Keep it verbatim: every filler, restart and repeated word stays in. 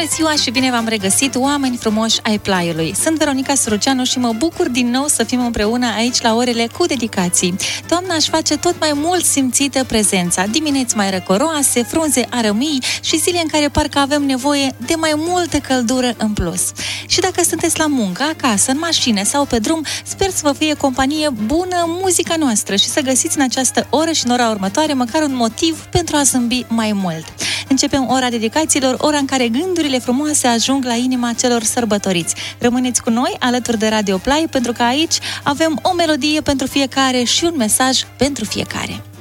Bună ziua și bine v-am regăsit, oameni frumoși ai Plaiului. Sunt Veronica Suruceanu și mă bucur din nou să fim împreună aici la orele cu dedicații. Toamna își face tot mai mult simțită prezența. Dimineți mai răcoroase, frunze arămii și zile în care parcă avem nevoie de mai multă căldură în plus. Și dacă sunteți la muncă, acasă, în mașină sau pe drum, sper să vă fie companie bună muzica noastră și să găsiți în această oră și în ora următoare măcar un motiv pentru a zâmbi mai mult. Începem ora dedicațiilor, ora în care gândurile frumoase ajung la inima celor sărbătoriți. Rămâneți cu noi alături de Radio Play, pentru că aici avem o melodie pentru fiecare și un mesaj pentru fiecare.